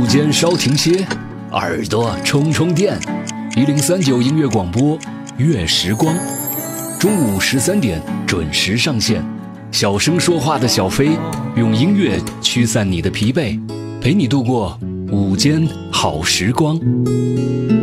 午间稍停歇，耳朵充充电。1039音乐广播，乐时光，中午13点准时上线。小声说话的小飞，用音乐驱散你的疲惫，陪你度过午间好时光。